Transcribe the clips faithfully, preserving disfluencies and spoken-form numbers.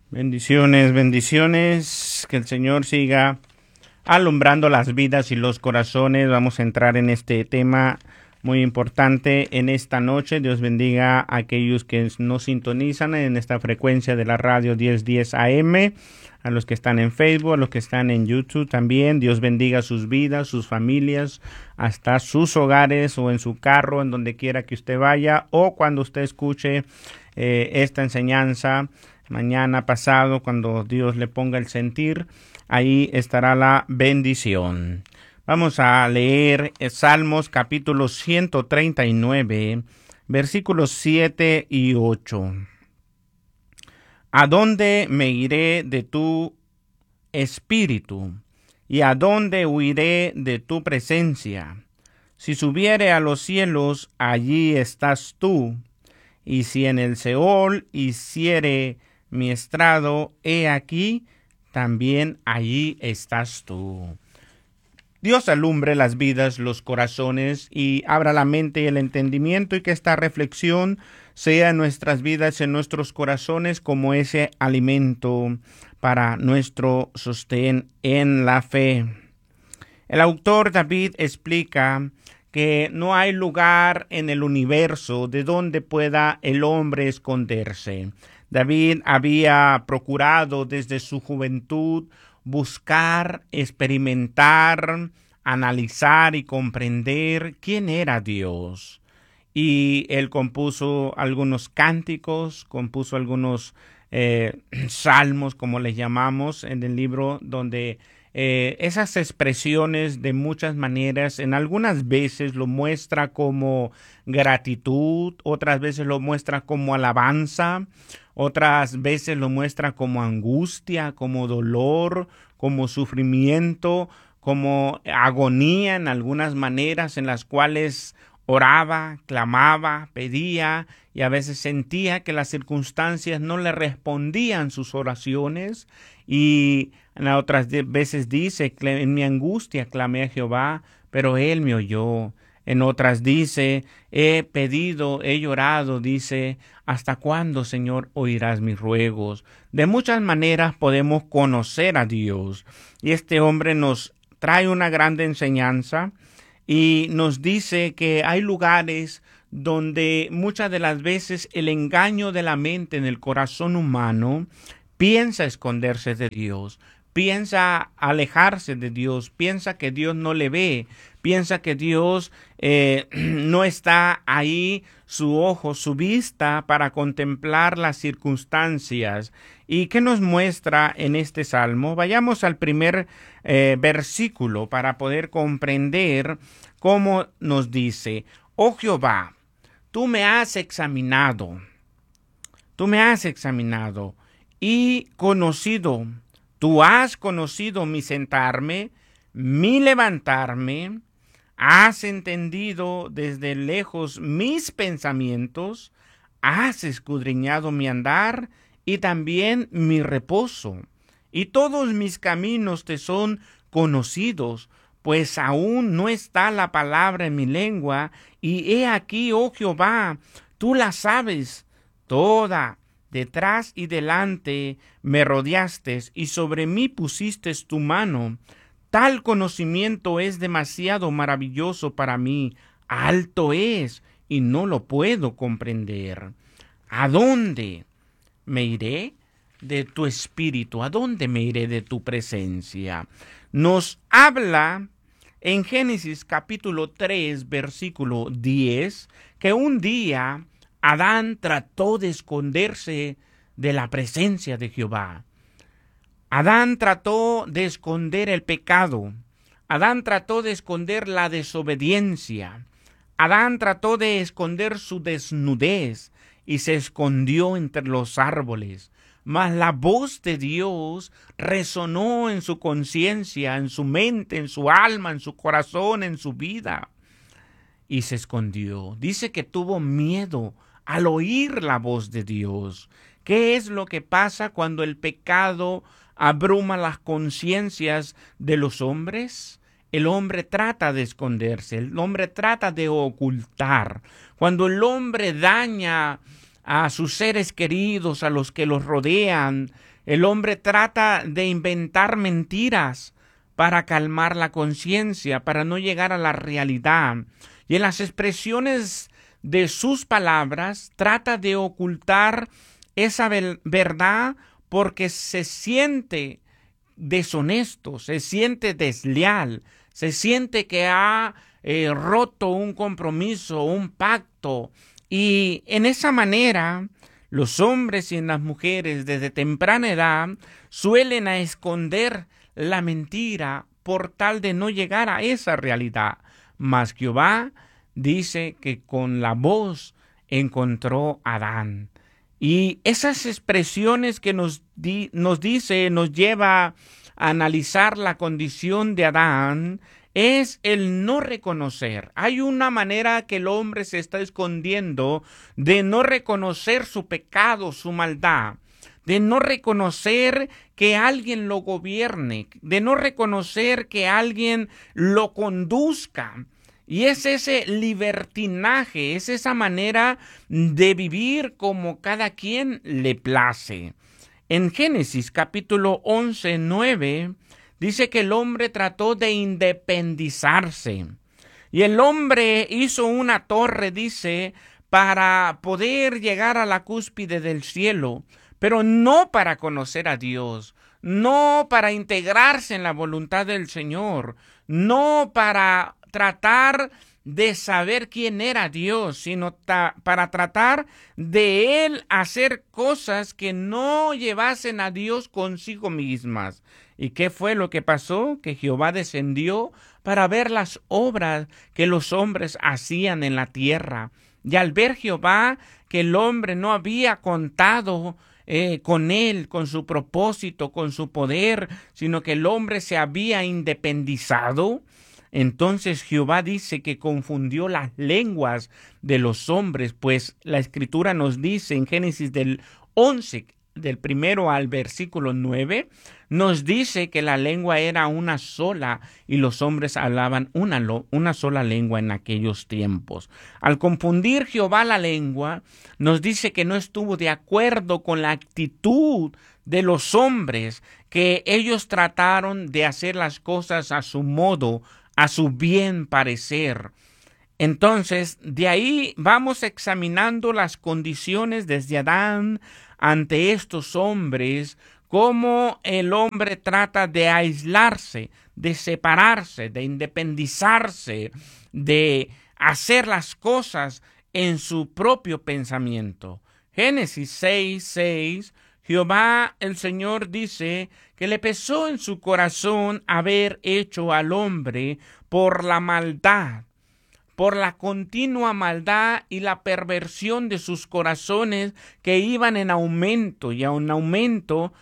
Bendiciones, bendiciones. Que el Señor siga alumbrando las vidas y los corazones. Vamos a entrar en este tema muy importante en esta noche. Dios bendiga a aquellos que nos sintonizan en esta frecuencia de la radio diez diez A M, a los que están en Facebook, a los que están en YouTube también. Dios bendiga sus vidas, sus familias, hasta sus hogares o en su carro, en donde quiera que usted vaya, o cuando usted escuche eh, esta enseñanza mañana, pasado, cuando Dios le ponga el sentir, ahí estará la bendición. Vamos a leer Salmos capítulo ciento treinta y nueve, versículos siete y ocho. ¿A dónde me iré de tu espíritu? ¿Y a dónde huiré de tu presencia? Si subiere a los cielos, allí estás tú. Y si en el Seol hiciere mi estrado, he aquí, también allí estás tú. Dios alumbre las vidas, los corazones, y abra la mente y el entendimiento, y que esta reflexión sea en nuestras vidas, en nuestros corazones, como ese alimento para nuestro sostén en la fe. El autor David explica que no hay lugar en el universo de donde pueda el hombre esconderse. David había procurado desde su juventud buscar, experimentar, analizar y comprender quién era Dios. Y él compuso algunos cánticos, compuso algunos eh, salmos, como les llamamos, en el libro, donde eh, esas expresiones de muchas maneras, en algunas veces lo muestra como gratitud, otras veces lo muestra como alabanza, otras veces lo muestra como angustia, como dolor, como sufrimiento, como agonía en algunas maneras en las cuales oraba, clamaba, pedía, y a veces sentía que las circunstancias no le respondían sus oraciones, y en otras veces dice: en mi angustia clamé a Jehová, pero él me oyó. En otras dice: he pedido, he llorado, dice: ¿hasta cuándo, Señor, oirás mis ruegos? De muchas maneras podemos conocer a Dios, y este hombre nos trae una grande enseñanza y nos dice que hay lugares donde muchas de las veces el engaño de la mente en el corazón humano piensa esconderse de Dios, piensa alejarse de Dios, piensa que Dios no le ve, piensa que Dios eh, no está ahí, su ojo, su vista para contemplar las circunstancias. ¿Y qué nos muestra en este salmo? Vayamos al primer eh, versículo para poder comprender cómo nos dice: oh Jehová, tú me has examinado, tú me has examinado y conocido. Tú has conocido mi sentarme, mi levantarme, has entendido desde lejos mis pensamientos, has escudriñado mi andar y también mi reposo. Y todos mis caminos te son conocidos, pues aún no está la palabra en mi lengua, y he aquí, oh Jehová, tú la sabes toda. Detrás y delante me rodeaste, y sobre mí pusiste tu mano. Tal conocimiento es demasiado maravilloso para mí, alto es, y no lo puedo comprender. ¿A dónde me iré de tu espíritu? ¿A dónde me iré de tu presencia? Nos habla en Génesis capítulo tres, versículo diez, que un día Adán trató de esconderse de la presencia de Jehová. Adán trató de esconder el pecado. Adán trató de esconder la desobediencia. Adán trató de esconder su desnudez y se escondió entre los árboles. Mas la voz de Dios resonó en su conciencia, en su mente, en su alma, en su corazón, en su vida. Y se escondió. Dice que tuvo miedo al oír la voz de Dios. ¿Qué es lo que pasa cuando el pecado abruma las conciencias de los hombres? El hombre trata de esconderse, el hombre trata de ocultar. Cuando el hombre daña a sus seres queridos, a los que los rodean, El hombre trata de inventar mentiras para calmar la conciencia, para no llegar a la realidad. Y en las expresiones de sus palabras trata de ocultar esa verdad porque se siente deshonesto, se siente desleal, se siente que ha eh, roto un compromiso, un pacto. Y en esa manera, los hombres y las mujeres desde temprana edad suelen a esconder la mentira por tal de no llegar a esa realidad. Mas Jehová dice que con la voz encontró a Adán. Y esas expresiones que nos, di, nos dice, nos lleva a analizar la condición de Adán, es el no reconocer. Hay una manera que el hombre se está escondiendo de no reconocer su pecado, su maldad, de no reconocer que alguien lo gobierne, de no reconocer que alguien lo conduzca. Y es ese libertinaje, es esa manera de vivir como cada quien le place. En Génesis capítulo once, nueve, dice que el hombre trató de independizarse. Y el hombre hizo una torre, dice, para poder llegar a la cúspide del cielo, pero no para conocer a Dios, no para integrarse en la voluntad del Señor, no para tratar de saber quién era Dios, sino ta- para tratar de él hacer cosas que no llevasen a Dios consigo mismas. ¿Y qué fue lo que pasó? Que Jehová descendió para ver las obras que los hombres hacían en la tierra. Y al ver Jehová que el hombre no había contado eh, con él, con su propósito, con su poder, sino que el hombre se había independizado, entonces Jehová dice que confundió las lenguas de los hombres, pues la Escritura nos dice en Génesis del once, del primero al versículo nueve, nos dice que la lengua era una sola y los hombres hablaban una, una sola lengua en aquellos tiempos. Al confundir Jehová la lengua, nos dice que no estuvo de acuerdo con la actitud de los hombres, que ellos trataron de hacer las cosas a su modo, a su bien parecer. Entonces, de ahí vamos examinando las condiciones desde Adán ante estos hombres, cómo el hombre trata de aislarse, de separarse, de independizarse, de hacer las cosas en su propio pensamiento. Génesis seis, seis, Jehová el Señor dice que le pesó en su corazón haber hecho al hombre por la maldad, por la continua maldad y la perversión de sus corazones que iban en aumento y en aumento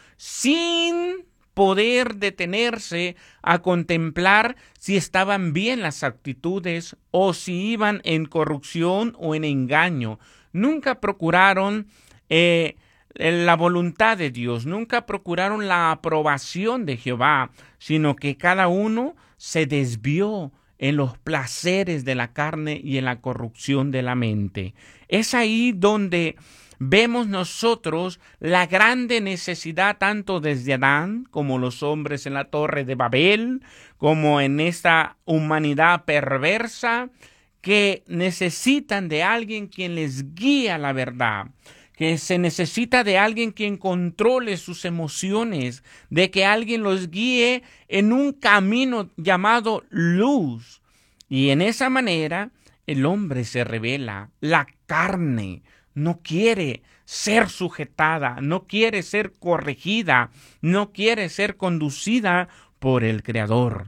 sin poder detenerse a contemplar si estaban bien las actitudes o si iban en corrupción o en engaño. Nunca procuraron eh, la voluntad de Dios, nunca procuraron la aprobación de Jehová, sino que cada uno se desvió en los placeres de la carne y en la corrupción de la mente. Es ahí donde vemos nosotros la grande necesidad, tanto desde Adán como los hombres en la torre de Babel, como en esta humanidad perversa, que necesitan de alguien quien les guíe a la verdad, que se necesita de alguien quien controle sus emociones, de que alguien los guíe en un camino llamado luz. Y en esa manera el hombre se revela, la carne no quiere ser sujetada, no quiere ser corregida, no quiere ser conducida por el Creador.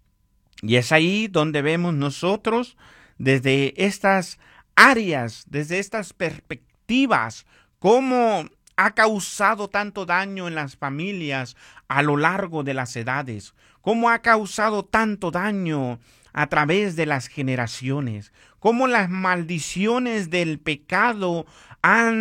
Y es ahí donde vemos nosotros desde estas áreas, desde estas perspectivas, cómo ha causado tanto daño en las familias a lo largo de las edades, cómo ha causado tanto daño a través de las generaciones, cómo las maldiciones del pecado han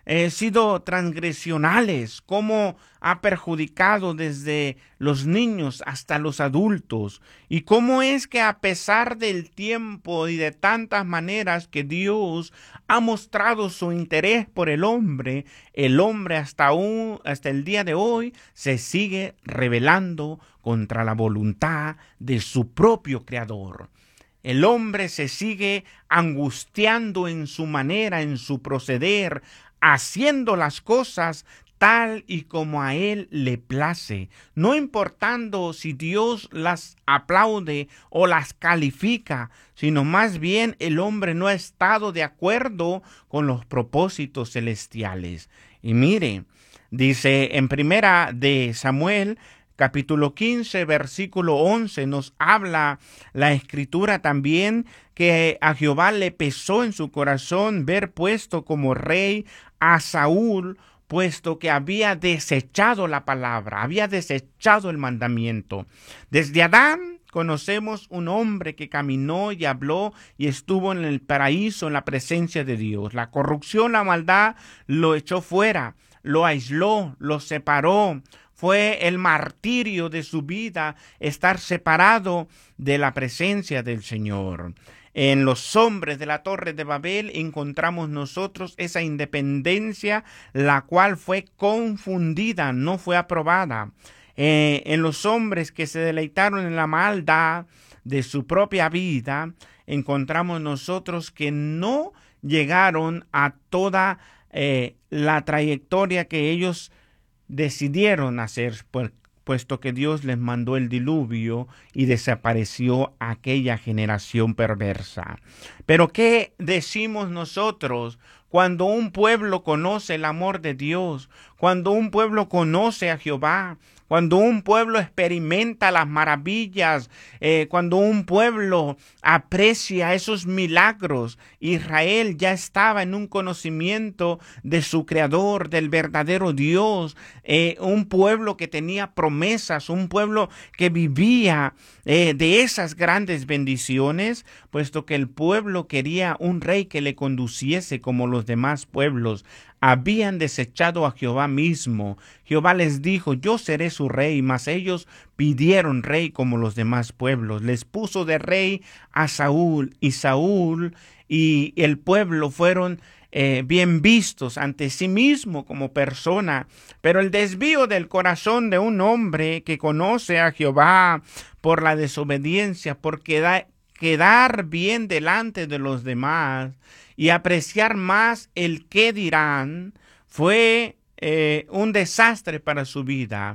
eh, sido transgresionales, cómo ha perjudicado desde los niños hasta los adultos, y cómo es que a pesar del tiempo y de tantas maneras que Dios ha mostrado su interés por el hombre, el hombre hasta, un, hasta el día de hoy se sigue rebelando contra la voluntad de su propio Creador. El hombre se sigue angustiando en su manera, en su proceder, haciendo las cosas tal y como a él le place, no importando si Dios las aplaude o las califica, sino más bien el hombre no ha estado de acuerdo con los propósitos celestiales. Y mire, dice en primera de Samuel, capítulo quince, versículo once, nos habla la Escritura también que a Jehová le pesó en su corazón ver puesto como rey a Saúl, puesto que había desechado la palabra, había desechado el mandamiento. Desde Adán conocemos un hombre que caminó y habló y estuvo en el paraíso en la presencia de Dios. La corrupción, la maldad lo echó fuera, lo aisló, lo separó. Fue el martirio de su vida estar separado de la presencia del Señor. En los hombres de la Torre de Babel encontramos nosotros esa independencia, la cual fue confundida, no fue aprobada. Eh, en los hombres que se deleitaron en la maldad de su propia vida, encontramos nosotros que no llegaron a toda eh, la trayectoria que ellos decidieron hacer, pues, puesto que Dios les mandó el diluvio y desapareció aquella generación perversa. Pero ¿qué decimos nosotros cuando un pueblo conoce el amor de Dios? Cuando un pueblo conoce a Jehová, cuando un pueblo experimenta las maravillas, eh, cuando un pueblo aprecia esos milagros. Israel ya estaba en un conocimiento de su Creador, del verdadero Dios, eh, un pueblo que tenía promesas, un pueblo que vivía eh, de esas grandes bendiciones, puesto que el pueblo quería un rey que le conduciese como los demás pueblos. Habían desechado a Jehová mismo. Jehová les dijo, yo seré su rey, mas ellos pidieron rey como los demás pueblos. Les puso de rey a Saúl, y Saúl y el pueblo fueron eh, bien vistos ante sí mismo como persona. Pero el desvío del corazón de un hombre que conoce a Jehová por la desobediencia, por quedar, quedar bien delante de los demás, y apreciar más el qué dirán, fue eh, un desastre para su vida,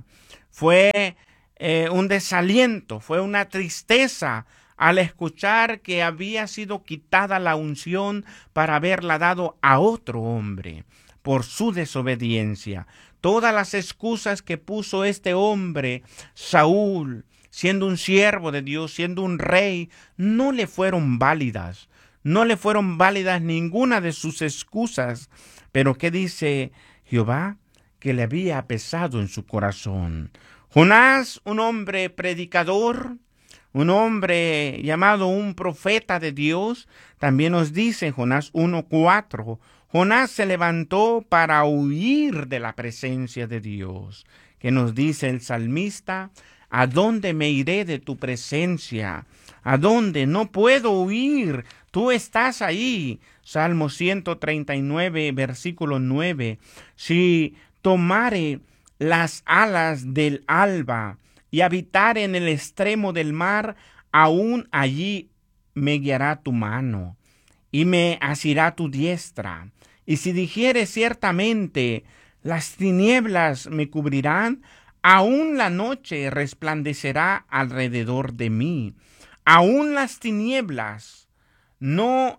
fue eh, un desaliento, fue una tristeza al escuchar que había sido quitada la unción para haberla dado a otro hombre por su desobediencia. Todas las excusas que puso este hombre, Saúl, siendo un siervo de Dios, siendo un rey, no le fueron válidas. No le fueron válidas ninguna de sus excusas. Pero ¿qué dice Jehová? Que le había pesado en su corazón. Jonás, un hombre predicador, un hombre llamado un profeta de Dios, también nos dice Jonás uno cuatro, Jonás se levantó para huir de la presencia de Dios. ¿Qué nos dice el salmista? ¿A dónde me iré de tu presencia? ¿A dónde? No puedo huir. Tú estás ahí. Salmo ciento treinta y nueve, versículo nueve. Si tomare las alas del alba y habitar en el extremo del mar, aún allí me guiará tu mano y me asirá tu diestra. Y si dijere ciertamente, las tinieblas me cubrirán, aún la noche resplandecerá alrededor de mí. Aún las tinieblas no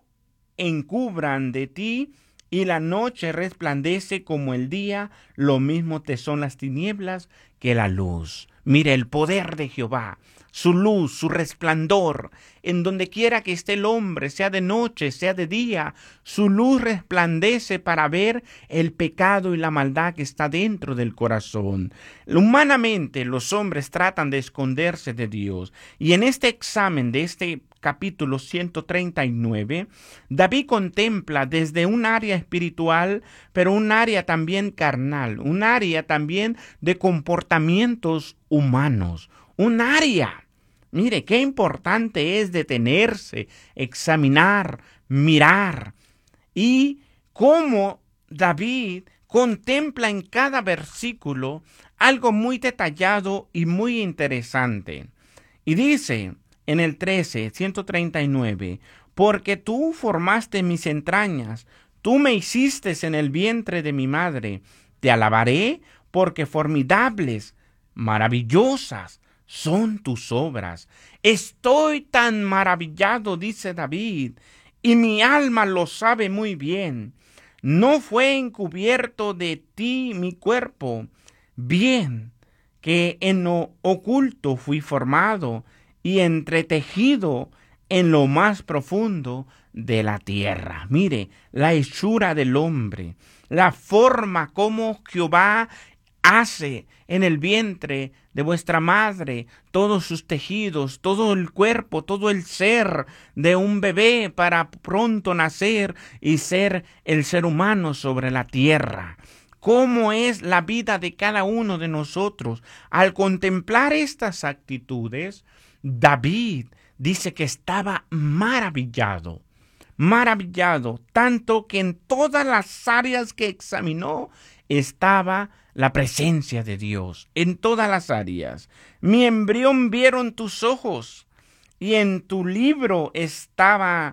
encubran de ti, y la noche resplandece como el día, lo mismo te son las tinieblas que la luz. Mire el poder de Jehová, su luz, su resplandor, en donde quiera que esté el hombre, sea de noche, sea de día, su luz resplandece para ver el pecado y la maldad que está dentro del corazón. Humanamente los hombres tratan de esconderse de Dios, y en este examen de este capítulo ciento treinta y nueve, David contempla desde un área espiritual, pero un área también carnal, un área también de comportamientos humanos, un área. Mire, qué importante es detenerse, examinar, mirar, y cómo David contempla en cada versículo algo muy detallado y muy interesante. Y dice en el trece, ciento treinta y nueve, porque tú formaste mis entrañas, tú me hiciste en el vientre de mi madre, te alabaré porque formidables, maravillosas son tus obras. Estoy tan maravillado, dice David, y mi alma lo sabe muy bien. No fue encubierto de ti mi cuerpo, bien que en lo oculto fui formado y entretejido en lo más profundo de la tierra. Mire, la hechura del hombre, la forma como Jehová hace en el vientre de vuestra madre todos sus tejidos, todo el cuerpo, todo el ser de un bebé para pronto nacer y ser el ser humano sobre la tierra. ¿Cómo es la vida de cada uno de nosotros? Al contemplar estas actitudes, David dice que estaba maravillado, maravillado, tanto que en todas las áreas que examinó estaba la presencia de Dios, en todas las áreas. Mi embrión vieron tus ojos, y en tu libro estaban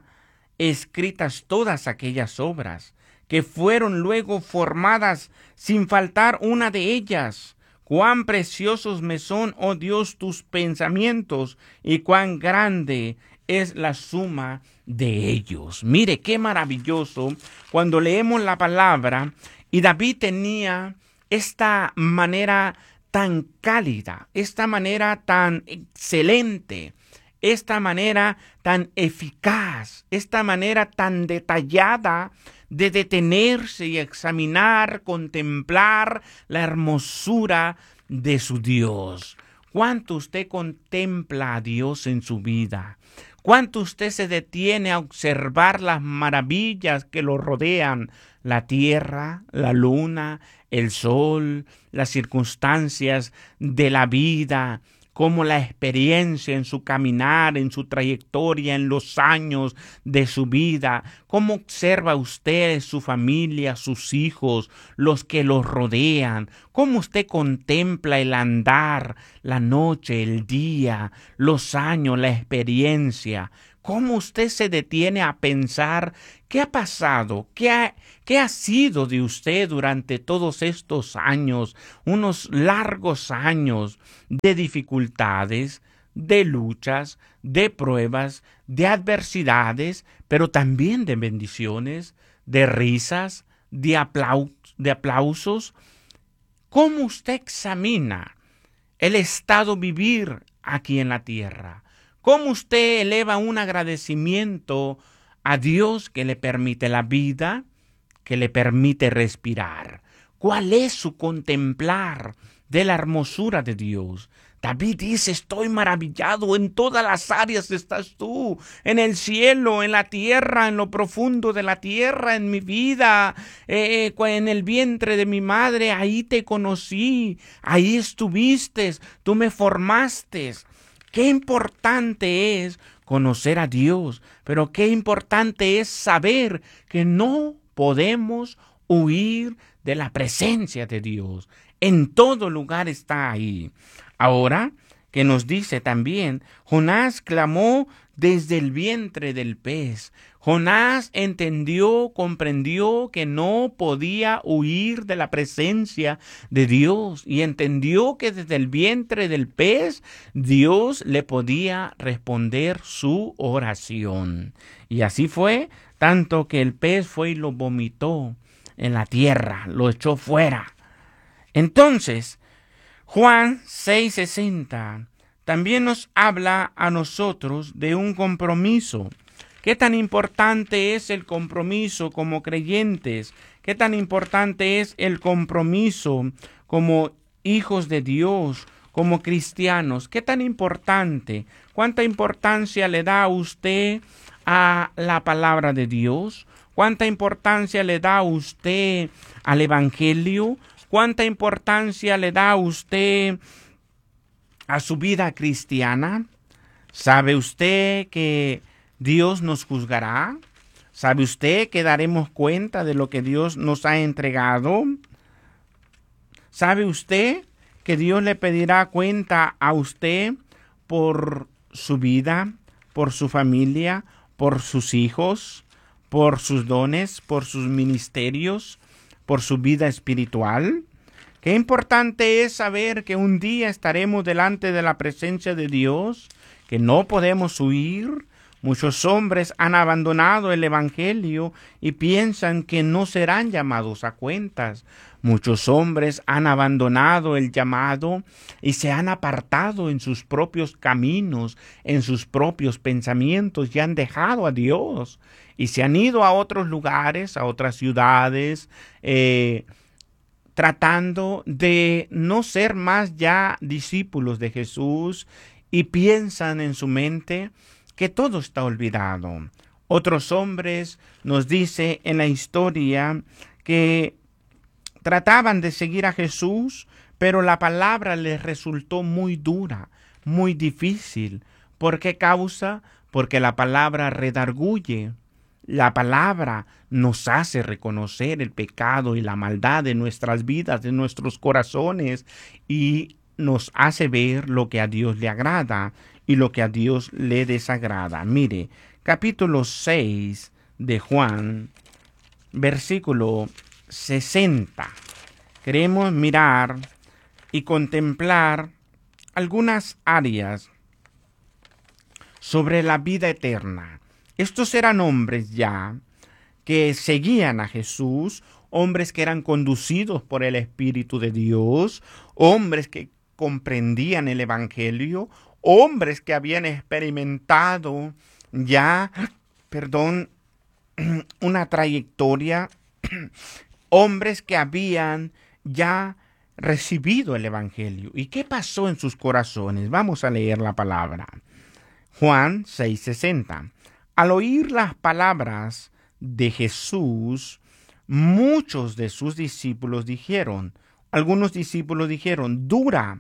escritas todas aquellas obras, que fueron luego formadas sin faltar una de ellas. Cuán preciosos me son, oh Dios, tus pensamientos, y cuán grande es la suma de ellos. Mire, qué maravilloso cuando leemos la palabra, y David tenía esta manera tan cálida, esta manera tan excelente, esta manera tan eficaz, esta manera tan detallada de detenerse y examinar, contemplar la hermosura de su Dios. ¿Cuánto usted contempla a Dios en su vida? ¿Cuánto usted se detiene a observar las maravillas que lo rodean? La tierra, la luna, el sol, las circunstancias de la vida, como la experiencia en su caminar, en su trayectoria, en los años de su vida. ¿Cómo observa usted su familia, sus hijos, los que los rodean? ¿Cómo usted contempla el andar, la noche, el día, los años, la experiencia? ¿Cómo usted se detiene a pensar qué ha pasado, qué ha, qué ha sido de usted durante todos estos años, unos largos años de dificultades, de luchas, de pruebas, de adversidades, pero también de bendiciones, de risas, de, aplau- de aplausos? ¿Cómo usted examina el estado vivir aquí en la tierra? ¿Cómo usted eleva un agradecimiento a Dios que le permite la vida, que le permite respirar? ¿Cuál es su contemplar de la hermosura de Dios? David dice, estoy maravillado, en todas las áreas estás tú, en el cielo, en la tierra, en lo profundo de la tierra, en mi vida, eh, en el vientre de mi madre, ahí te conocí, ahí estuviste, tú me formaste. Qué importante es conocer a Dios, pero qué importante es saber que no podemos huir de la presencia de Dios. En todo lugar está ahí. Ahora, que nos dice también, Jonás clamó desde el vientre del pez. Jonás entendió, comprendió que no podía huir de la presencia de Dios y entendió que desde el vientre del pez Dios le podía responder su oración. Y así fue, tanto que el pez fue y lo vomitó en la tierra, lo echó fuera. Entonces, Juan seis sesenta también nos habla a nosotros de un compromiso. ¿Qué tan importante es el compromiso como creyentes? ¿Qué tan importante es el compromiso como hijos de Dios, como cristianos? ¿Qué tan importante? ¿Cuánta importancia le da usted a la palabra de Dios? ¿Cuánta importancia le da usted al Evangelio? ¿Cuánta importancia le da usted a su vida cristiana? ¿Sabe usted que Dios nos juzgará? ¿Sabe usted que daremos cuenta de lo que Dios nos ha entregado? ¿Sabe usted que Dios le pedirá cuenta a usted por su vida, por su familia, por sus hijos, por sus dones, por sus ministerios, por su vida espiritual? Qué importante es saber que un día estaremos delante de la presencia de Dios, que no podemos huir. Muchos hombres han abandonado el Evangelio y piensan que no serán llamados a cuentas. Muchos hombres han abandonado el llamado y se han apartado en sus propios caminos, en sus propios pensamientos, y han dejado a Dios y se han ido a otros lugares, a otras ciudades, eh, tratando de no ser más ya discípulos de Jesús, y piensan en su mente que todo está olvidado. Otros hombres, nos dice en la historia, que trataban de seguir a Jesús, pero la palabra les resultó muy dura, muy difícil. ¿Por qué causa? Porque la palabra redarguye. La palabra nos hace reconocer el pecado y la maldad de nuestras vidas, de nuestros corazones, y nos hace ver lo que a Dios le agrada y lo que a Dios le desagrada. Mire, capítulo seis de Juan, versículo sesenta. Queremos mirar y contemplar algunas áreas sobre la vida eterna. Estos eran hombres ya que seguían a Jesús, hombres que eran conducidos por el Espíritu de Dios, hombres que comprendían el Evangelio, hombres que habían experimentado ya, perdón, una trayectoria, hombres que habían ya recibido el Evangelio. ¿Y qué pasó en sus corazones? Vamos a leer la palabra. Juan seis sesenta. Al oír las palabras de Jesús, muchos de sus discípulos dijeron, algunos discípulos dijeron, dura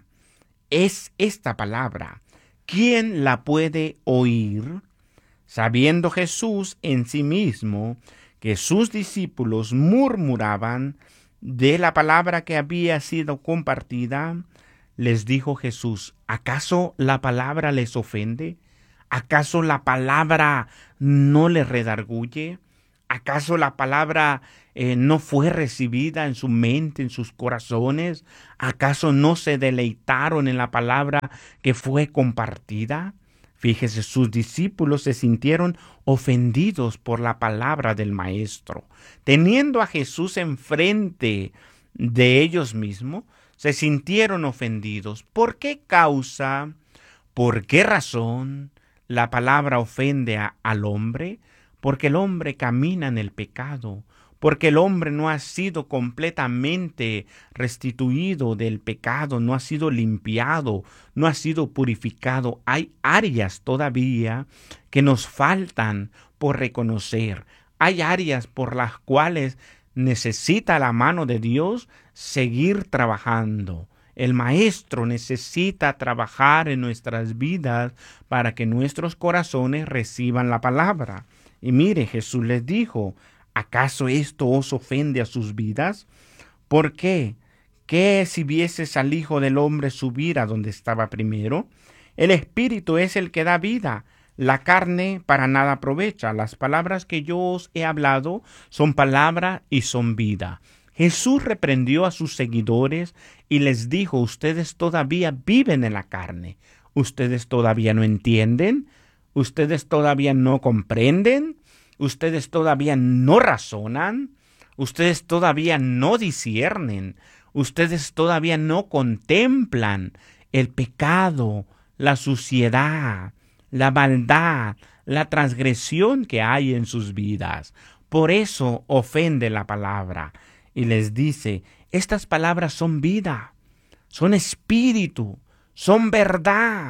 es esta palabra, ¿quién la puede oír? Sabiendo Jesús en sí mismo que sus discípulos murmuraban de la palabra que había sido compartida, les dijo Jesús, ¿acaso la palabra les ofende? ¿Acaso la palabra no les redarguye? ¿Acaso la palabra eh, no fue recibida en su mente, en sus corazones? ¿Acaso no se deleitaron en la palabra que fue compartida? Fíjese, sus discípulos se sintieron ofendidos por la palabra del Maestro. Teniendo a Jesús enfrente de ellos mismos, se sintieron ofendidos. ¿Por qué causa? ¿Por qué razón la palabra ofende a, al hombre? Porque el hombre camina en el pecado, porque el hombre no ha sido completamente restituido del pecado, no ha sido limpiado, no ha sido purificado. Hay áreas todavía que nos faltan por reconocer. Hay áreas por las cuales necesita la mano de Dios seguir trabajando. El Maestro necesita trabajar en nuestras vidas para que nuestros corazones reciban la palabra. Y mire, Jesús les dijo, ¿acaso esto os ofende a sus vidas? ¿Por qué? ¿Qué si vieses al Hijo del Hombre subir a donde estaba primero? El Espíritu es el que da vida, la carne para nada aprovecha. Las palabras que yo os he hablado son palabra y son vida. Jesús reprendió a sus seguidores y les dijo, ustedes todavía viven en la carne, ustedes todavía no entienden, ustedes todavía no comprenden, ustedes todavía no razonan, ustedes todavía no disciernen, ustedes todavía no contemplan el pecado, la suciedad, la maldad, la transgresión que hay en sus vidas. Por eso ofende la palabra. Y les dice, estas palabras son vida, son espíritu, son verdad,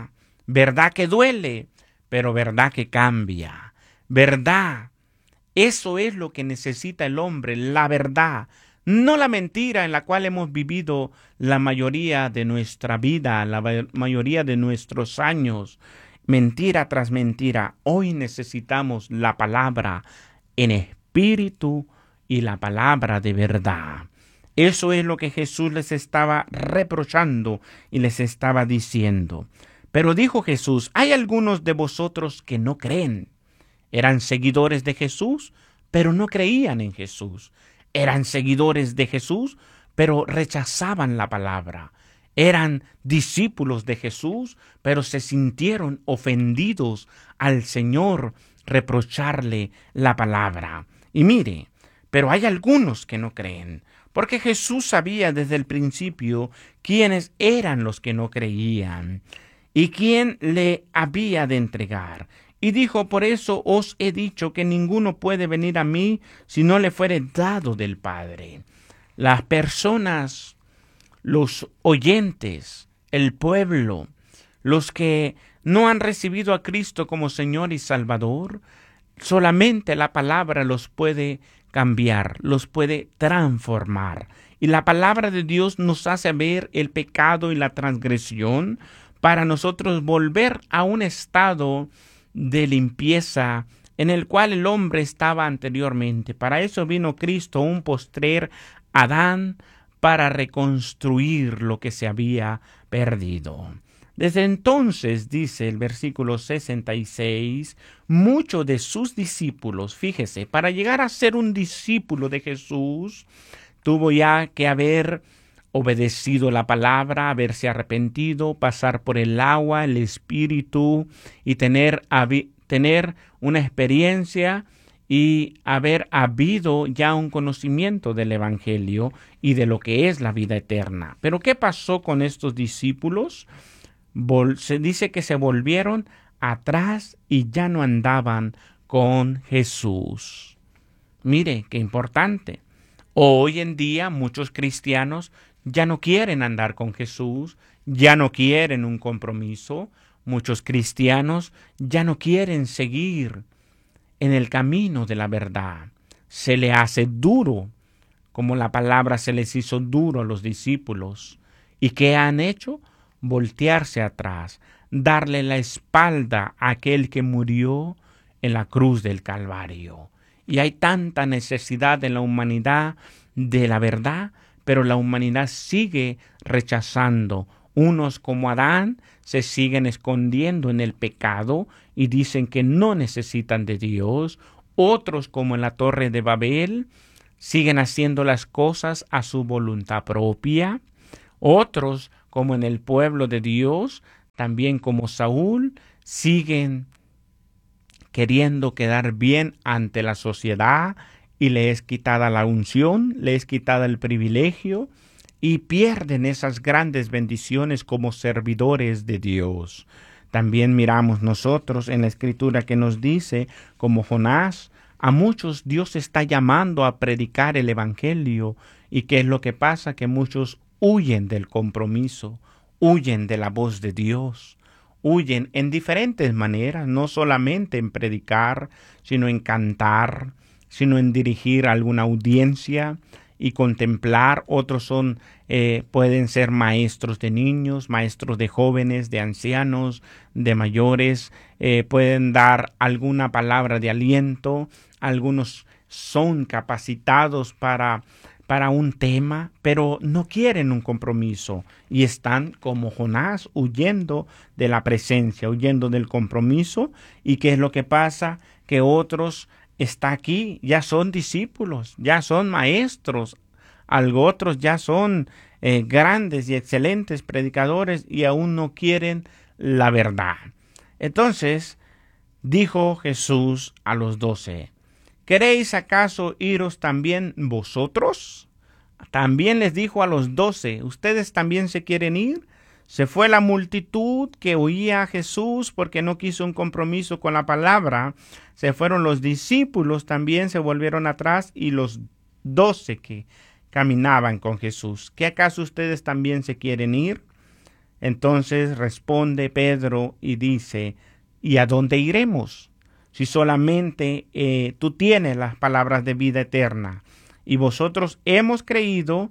Verdad que duele, pero verdad que cambia. Verdad. Eso es lo que necesita el hombre, la verdad. No la mentira en la cual hemos vivido la mayoría de nuestra vida, la mayoría de nuestros años. Mentira tras mentira. Hoy necesitamos la palabra en espíritu y la palabra de verdad. Eso es lo que Jesús les estaba reprochando y les estaba diciendo. Pero dijo Jesús, hay algunos de vosotros que no creen. Eran seguidores de Jesús, pero no creían en Jesús. Eran seguidores de Jesús, pero rechazaban la palabra. Eran discípulos de Jesús, pero se sintieron ofendidos al Señor reprocharle la palabra. Y mire, pero hay algunos que no creen, porque Jesús sabía desde el principio quiénes eran los que no creían y quién le había de entregar. Y dijo, por eso os he dicho que ninguno puede venir a mí si no le fuere dado del Padre. Las personas, los oyentes, el pueblo, los que no han recibido a Cristo como Señor y Salvador, solamente la palabra los puede cambiar, los puede transformar. Y la palabra de Dios nos hace ver el pecado y la transgresión para nosotros volver a un estado de limpieza en el cual el hombre estaba anteriormente. Para eso vino Cristo, un postrer Adán, para reconstruir lo que se había perdido. Desde entonces, dice el versículo sesenta y seis, muchos de sus discípulos, fíjese, para llegar a ser un discípulo de Jesús, tuvo ya que haber obedecido la palabra, haberse arrepentido, pasar por el agua, el espíritu y tener, tener una experiencia y haber habido ya un conocimiento del evangelio y de lo que es la vida eterna. Pero ¿qué pasó con estos discípulos? Vol- se dice que se volvieron atrás y ya no andaban con Jesús. Mire, qué importante. Hoy en día muchos cristianos ya no quieren andar con Jesús, ya no quieren un compromiso. Muchos cristianos ya no quieren seguir en el camino de la verdad. Se le hace duro, como la palabra se les hizo duro a los discípulos. ¿Y qué han hecho? Voltearse atrás, darle la espalda a aquel que murió en la cruz del Calvario. Y hay tanta necesidad en la humanidad de la verdad, pero la humanidad sigue rechazando. Unos como Adán se siguen escondiendo en el pecado y dicen que no necesitan de Dios. Otros como en la Torre de Babel siguen haciendo las cosas a su voluntad propia. Otros como en el pueblo de Dios, también como Saúl, siguen queriendo quedar bien ante la sociedad y le es quitada la unción, le es quitada el privilegio y pierden esas grandes bendiciones como servidores de Dios. También miramos nosotros en la Escritura que nos dice, como Jonás, a muchos Dios está llamando a predicar el Evangelio. ¿Y qué es lo que pasa? Que muchos huyen del compromiso, huyen de la voz de Dios. Huyen en diferentes maneras, no solamente en predicar, sino en cantar, sino en dirigir a alguna audiencia y contemplar. Otros son, eh, pueden ser maestros de niños, maestros de jóvenes, de ancianos, de mayores, eh, pueden dar alguna palabra de aliento. Algunos son capacitados para para un tema, pero no quieren un compromiso y están como Jonás huyendo de la presencia, huyendo del compromiso. ¿Y qué es lo que pasa? Que otros están aquí, ya son discípulos, ya son maestros, algo otros ya son eh, grandes y excelentes predicadores y aún no quieren la verdad. Entonces dijo Jesús a los doce: ¿queréis acaso iros también vosotros? También les dijo a los doce: ¿ustedes también se quieren ir? Se fue la multitud que oía a Jesús porque no quiso un compromiso con la palabra. Se fueron los discípulos, también se volvieron atrás, y los doce que caminaban con Jesús. ¿Qué acaso ustedes también se quieren ir? Entonces responde Pedro y dice, ¿y a dónde iremos? Si solamente eh, tú tienes las palabras de vida eterna. Y vosotros hemos creído,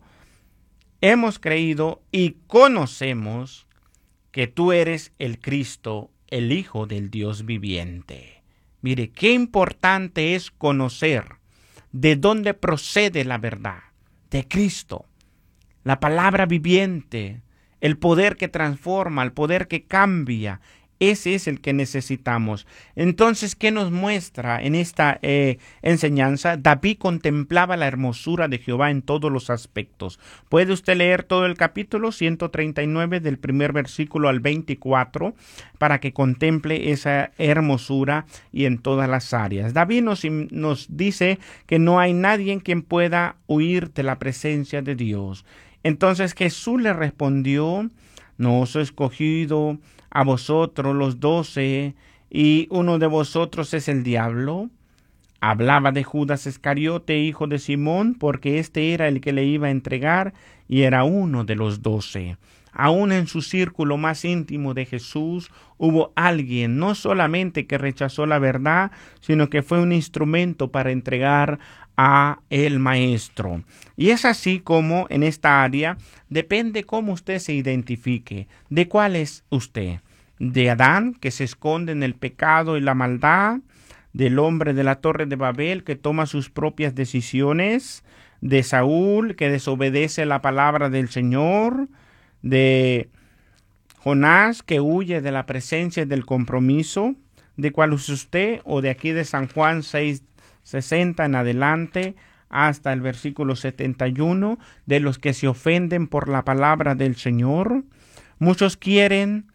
hemos creído y conocemos que tú eres el Cristo, el Hijo del Dios viviente. Mire, qué importante es conocer de dónde procede la verdad, de Cristo, la palabra viviente, el poder que transforma, el poder que cambia. Ese es el que necesitamos. Entonces, ¿qué nos muestra en esta eh, enseñanza? David contemplaba la hermosura de Jehová en todos los aspectos. Puede usted leer todo el capítulo ciento treinta y nueve del primer versículo al veinticuatro para que contemple esa hermosura y en todas las áreas. David nos, nos dice que no hay nadie en quien pueda huir de la presencia de Dios. Entonces Jesús le respondió, no os he escogido a vosotros los doce, y uno de vosotros es el diablo. Hablaba de Judas Iscariote, hijo de Simón, porque este era el que le iba a entregar, y era uno de los doce. Aún en su círculo más íntimo de Jesús hubo alguien no solamente que rechazó la verdad, sino que fue un instrumento para entregar a el Maestro. Y es así como en esta área depende cómo usted se identifique. ¿De cuál es usted? ¿De Adán, que se esconde en el pecado y la maldad? ¿Del hombre de la Torre de Babel, que toma sus propias decisiones? ¿De Saúl, que desobedece la palabra del Señor? ¿De Jonás, que huye de la presencia y del compromiso? ¿De cuál es usted? ¿O de aquí de San Juan seis sesenta en adelante hasta el versículo setenta y uno, de los que se ofenden por la palabra del Señor? Muchos quieren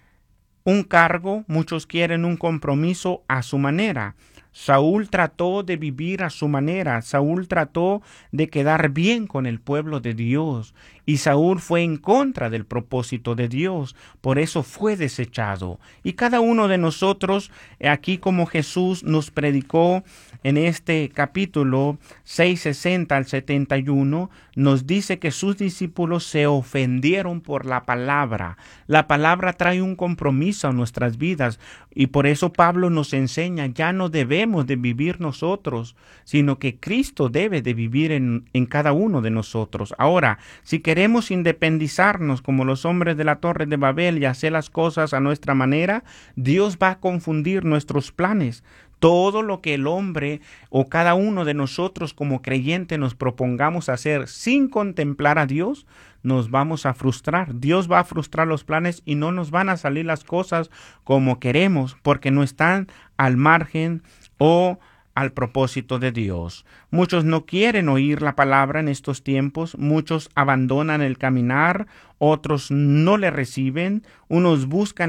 un cargo, muchos quieren un compromiso a su manera. Saúl trató de vivir a su manera. Saúl trató de quedar bien con el pueblo de Dios. Y Saúl fue en contra del propósito de Dios. Por eso fue desechado. Y cada uno de nosotros, aquí como Jesús nos predicó en este capítulo seis sesenta al setenta y uno, nos dice que sus discípulos se ofendieron por la palabra. La palabra trae un compromiso a nuestras vidas. Y por eso Pablo nos enseña, ya no debemos de vivir nosotros, sino que Cristo debe de vivir en, en cada uno de nosotros. Ahora, si queremos independizarnos como los hombres de la Torre de Babel y hacer las cosas a nuestra manera, Dios va a confundir nuestros planes. Todo lo que el hombre o cada uno de nosotros como creyente nos propongamos hacer sin contemplar a Dios, nos vamos a frustrar. Dios va a frustrar los planes y no nos van a salir las cosas como queremos, porque no están al margen o al propósito de Dios. Muchos no quieren oír la palabra en estos tiempos, muchos abandonan el caminar, otros no le reciben, unos buscan